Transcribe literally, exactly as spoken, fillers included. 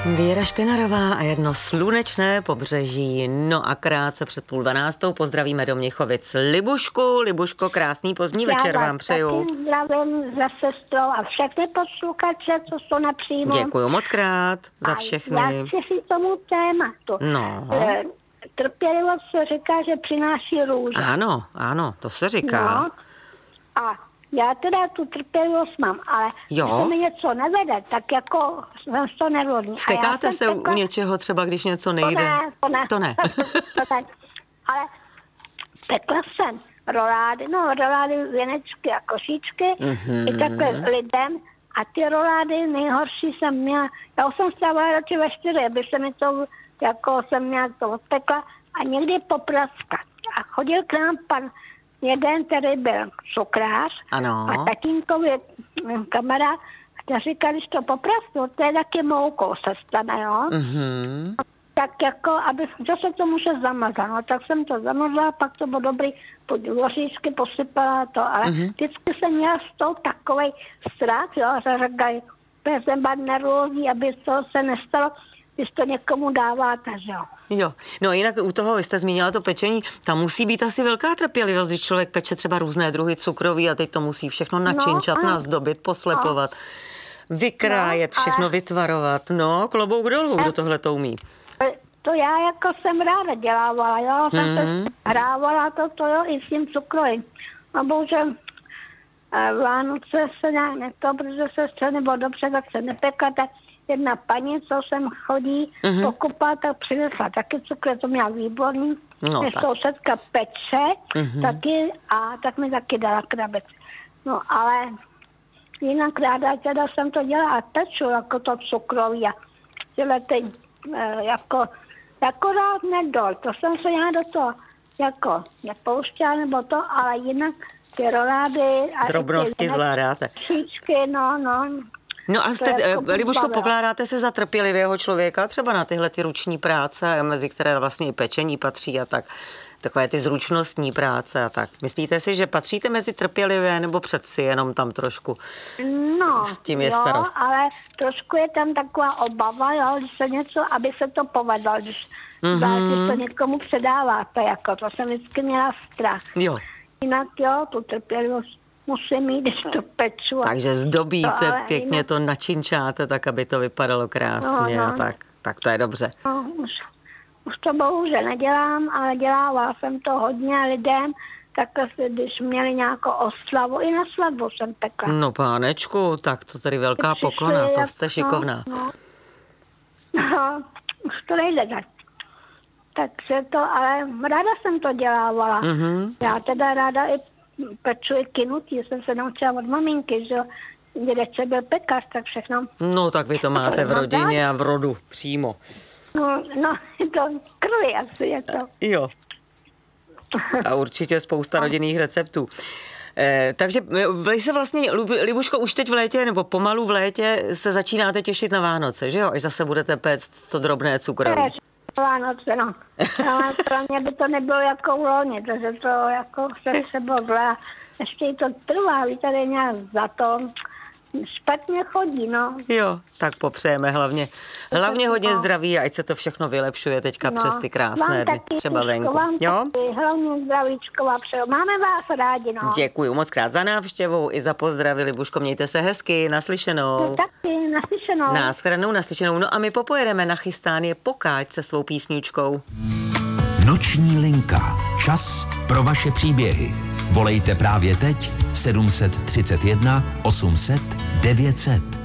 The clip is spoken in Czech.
Věra Špinarová a jedno slunečné pobřeží. No a krátce před půl dvanáctou pozdravíme do Měchovic Libušku. Libuško, krásný pozdní Já večer vám přeju. Já zdravím za sestrou a všechny posluchače, co jsou na příjmu. Děkuju moc krát za všechny. A já chci si tomu tématu. No. Trpělivost se říká, že přináší růže. Ano, ano, to se říká. No. A já teda tu trpělivost mám, ale jo. když se mi něco nevede, tak jako jsem to nervózní. Stekáte se tekla... u něčeho třeba, když něco nejde? To ne, to ne. To ne. to ne. Ale pekla jsem rolády, no rolády, věnečky a košíčky, mm-hmm. i takhle lidem. A ty rolády nejhorší jsem měla, já jsem stávala radši ve čtyři, aby se mi to, jako jsem nějak to odpekla a někdy popraska. A chodil k nám pan jeden, který byl cukrář ano. a tatínkovi kamarád, a říkal, když to poprasnu, to je taky moukou se stane, jo. Mm-hmm. Tak jako, aby, že se to může zamazat, no, tak jsem to zamazala, pak to bylo dobrý, pod voříčky posypala to, ale mm-hmm. vždycky jsem měla z toho takovej strach, jo, že říkají, že jsem byla nervózní, aby to se nestalo, když to někomu dáváte, že jo. Jo, no jinak u toho, vy jste zmínila to pečení, tam musí být asi velká trpělivost, když člověk peče třeba různé druhy cukroví a teď to musí všechno načinčat, no, nazdobit, poslepovat, no, vykrájet, no, všechno ale... vytvarovat, no, klobouk dolů, kdo tohle to umí. To já jako jsem ráda dělávala, jo, jsem mm-hmm. se hrávala to, to jo, i s tím cukrovým. A bohužel Vánoce se nějak neto, protože se ještě nebylo dobře, tak se nepekla, tak jedna paní, co sem chodí mm-hmm. pokupat, tak přinesla taky cukr, to měla výborný. No, než sousedka peče, mm-hmm. taky, a tak mi taky dala krabec. No, ale jinak ráda teda jsem to dělala a peču, jako to cukroví a tyhle ty, jako, jako rád nedol, to jsem se já do toho jako nepouštěla nebo to, ale jinak ty rolády a drobnosti zvládáte. Šíčky, no, no. No a jste, jako Libuško, pokládáte se za trpělivého člověka třeba na tyhle ty ruční práce, mezi které vlastně i pečení patří a tak, takové ty zručnostní práce a tak. Myslíte si, že patříte mezi trpělivé nebo přeci jenom tam trošku no, s tím je jo, starost? ale trošku je tam taková obava, jo, když se něco, aby se to povedlo, když, mm-hmm. když to někomu předáváte, jako to jsem vždycky měla strach. Jo. Jinak jo, tu trpělivost musím mít, když to peču. Takže zdobíte, to, pěkně jinak... to načinčáte, tak aby to vypadalo krásně no, no. a tak. Tak to je dobře. No, už, už to bohužel nedělám, ale dělávala jsem to hodně lidem, tak když měli nějakou oslavu, i na svatbu jsem pekla. No pánečku, tak to tady velká poklona, to jste šikovná. No, no. no, už to nejde tak. Takže to, ale ráda jsem to dělávala. Mm-hmm. Já teda ráda i peču i kynutí, jsem se naučila od maminky, že dědeček byl pekař, tak všechno. No tak vy to máte v rodině a v rodu přímo. No, no to krvi asi je to. Jo. A určitě spousta rodinných receptů. Eh, takže vy se vlastně, Libuško, už teď v létě, nebo pomalu v létě se začínáte těšit na Vánoce, že jo? Až zase budete péct to drobné cukroví. Vánoce, no. Ale pro mě by to nebylo jako v loni, protože to jako se, se bylo zlé. Ještě to trvá, víte, tady nějak za to špatně chodí, no. Jo, tak popřejeme hlavně, hlavně hodně zdraví a ať se to všechno vylepšuje teďka no, přes ty krásné dny, třeba venku. Vám jo? Taky, hlavně zdravíčko vám přeju. Máme vás rádi, no. Děkuju moc krát za návštěvu i za pozdravy, Libuško, mějte se hezky, naslyšenou. No, taky, naslyšenou. Nashledanou, naslyšenou. No a my popojedeme na chystán je Pokáč se svou písničkou. Noční linka. Čas pro vaše příběhy. Volejte právě teď sedm set třicet jedna osm set devět set.